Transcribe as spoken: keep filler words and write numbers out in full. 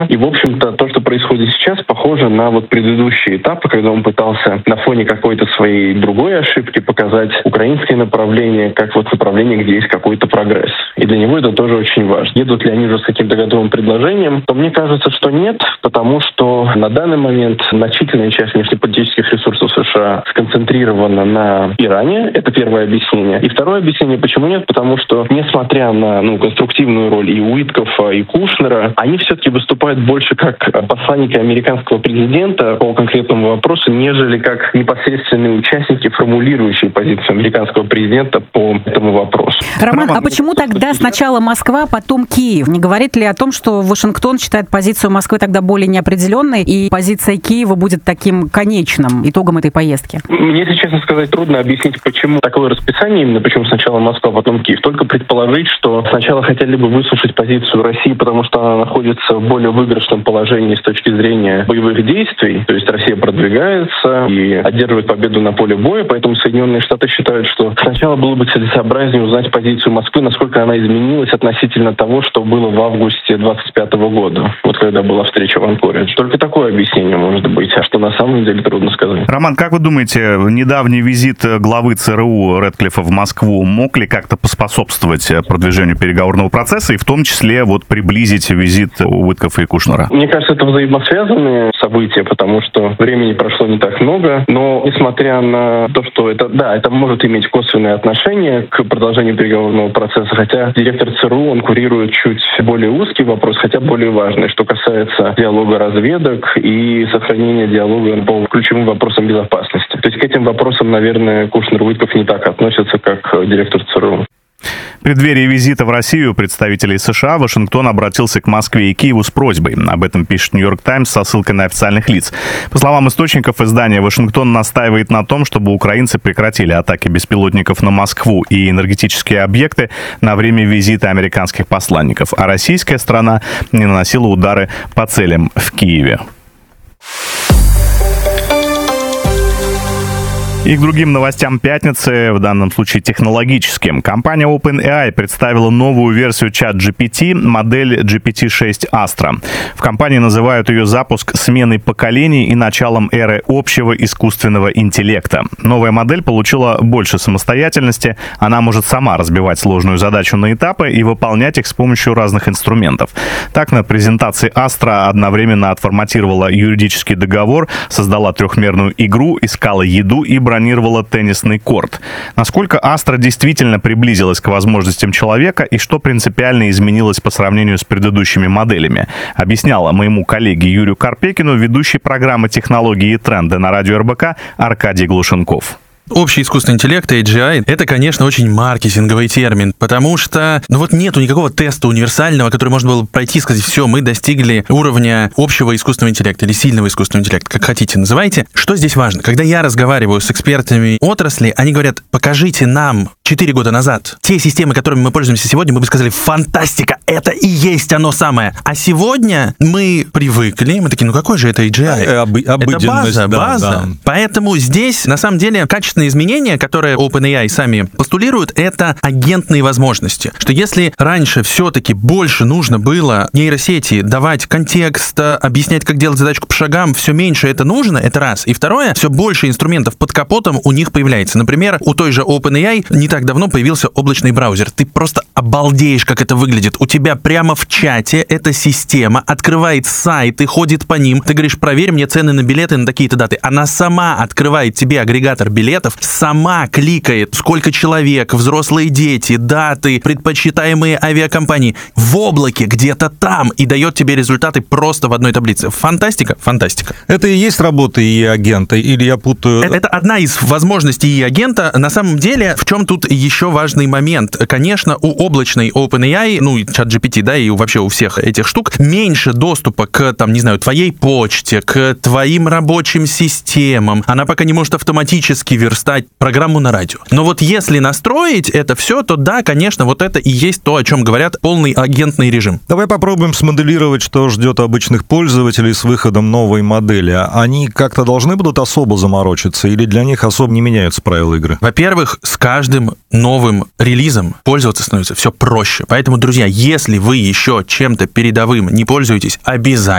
И, в общем-то, то, что происходит сейчас, похоже на вот предыдущие этапы, когда он пытался на фоне какой-то своей другой ошибки показать украинское направление как вот направление, где есть какой-то прогресс. И для него это тоже очень важно. Едут ли они уже с каким-то готовым предложением? То мне кажется, что нет, потому что на данный момент значительная часть внешнеполитических ресурсов США сконцентрирована на Иране. Это первое объяснение. И второе объяснение, почему нет, потому что, несмотря на ну, конструктивную роль и Уиткофа, и Кушнера, они все-таки выступают больше как посланники американского президента по конкретному вопросу, нежели как непосредственные участники, формулирующие позицию американского президента по этому вопросу. Роман, Роман а почему тогда сначала Москва, потом Киев? Не говорит ли о том, что Вашингтон считает позицию Москвы тогда более неопределенной, и позиция Киева будет таким конечным итогом этой поездки? Мне, если честно сказать, трудно объяснить, почему такое расписание, именно почему сначала Москва, потом Киев. Только предположить, что сначала хотели бы выслушать позицию России, потому что она находится в более выигрышном положении с точки зрения боевых действий. То есть Россия продвигается и одерживает победу на поле боя, поэтому Соединенные Штаты считают, что сначала было бы целесообразнее узнать позицию Москвы, насколько она изменилась относительно того, что было в августе двадцать пятого года, вот когда была встреча в Анкоридже. Только такое объяснение может быть, а что на самом деле трудно сказать. Роман, как вы думаете, недавний визит главы ЦРУ Рэдклиффа в Москву мог ли как-то поспособствовать продвижению переговорного процесса и в том числе вот приблизить визит Уиткофа и Кушнера? Мне кажется, это взаимосвязанные события, потому что времени прошло не так много, но несмотря на то, что это, да, это может иметь косвенное отношение к продолжению переговорного процесса, хотя директор ЦРУ, он курирует чуть более узкий вопрос, хотя более важный, что касается диалога разведок и сохранения диалога по ключевым вопросам безопасности. То есть к этим вопросам, наверное, Кушнер и Уиткоф не так относятся, как директор ЦРУ. В преддверии визита в Россию представителей США Вашингтон обратился к Москве и Киеву с просьбой. Об этом пишет «Нью-Йорк Таймс» со ссылкой на официальных лиц. По словам источников издания, Вашингтон настаивает на том, чтобы украинцы прекратили атаки беспилотников на Москву и энергетические объекты на время визита американских посланников, а российская сторона не наносила удары по целям в Киеве. И к другим новостям пятницы, в данном случае технологическим. Компания OpenAI представила новую версию чат джи пи ти, модель джи пи ти шесть Astra. В компании называют ее запуск сменой поколений и началом эры общего искусственного интеллекта. Новая модель получила больше самостоятельности. Она может сама разбивать сложную задачу на этапы и выполнять их с помощью разных инструментов. Так, на презентации Astra одновременно отформатировала юридический договор, создала трехмерную игру, искала еду и бронировала теннисный корт. Насколько Astra действительно приблизилась к возможностям человека и что принципиально изменилось по сравнению с предыдущими моделями, объясняла моему коллеге Юрию Карпекину ведущий программы «Технологии и тренды» на радио эр бэ ка Аркадий Глушенков. Общий искусственный интеллект, эй джи ай, это, конечно, очень маркетинговый термин, потому что, ну вот нету никакого теста универсального, который можно было пройти и сказать, все, мы достигли уровня общего искусственного интеллекта или сильного искусственного интеллекта, как хотите называйте. Что здесь важно? Когда я разговариваю с экспертами отрасли, они говорят, покажите нам четыре года назад те системы, которыми мы пользуемся сегодня, мы бы сказали, фантастика, это и есть оно самое. А сегодня мы привыкли, мы такие, ну какой же это эй джи ай? Об, это база, да, база. Да. Поэтому здесь, на самом деле, качественные изменения, которые OpenAI сами постулируют, это агентные возможности. Что если раньше все-таки больше нужно было нейросети давать контекст, объяснять, как делать задачку по шагам, все меньше это нужно, это раз. И второе, все больше инструментов под капотом у них появляется. Например, у той же OpenAI не так давно появился облачный браузер. Ты просто обалдеешь, как это выглядит. У тебя прямо в чате эта система открывает сайты, ходит по ним. Ты говоришь, проверь мне цены на билеты на такие-то даты. Она сама открывает тебе агрегатор билетов, сама кликает, сколько человек, взрослые дети, даты, предпочитаемые авиакомпании в облаке, где-то там, и дает тебе результаты просто в одной таблице. Фантастика? Фантастика. Это и есть работа и агента, или я путаю? Это, это одна из возможностей и агента. На самом деле, в чем тут еще важный момент? Конечно, у облачной OpenAI, ну, и чат джи пи ти, да, и вообще у всех этих штук, меньше доступа к, там, не знаю, твоей почте, к твоим рабочим системам. Она пока не может автоматически вернуть наверстать программу на радио. Но вот если настроить это все, то да, конечно, вот это и есть то, о чем говорят, полный агентный режим. Давай попробуем смоделировать, что ждет обычных пользователей с выходом новой модели. Они как-то должны будут особо заморочиться или для них особо не меняются правила игры? Во-первых, с каждым новым релизом пользоваться становится все проще. Поэтому, друзья, если вы еще чем-то передовым не пользуетесь, обязательно